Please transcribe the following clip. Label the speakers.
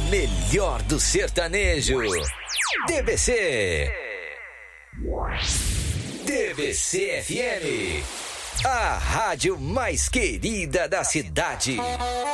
Speaker 1: melhor do sertanejo. DBC. DBC FM. A rádio mais querida da cidade.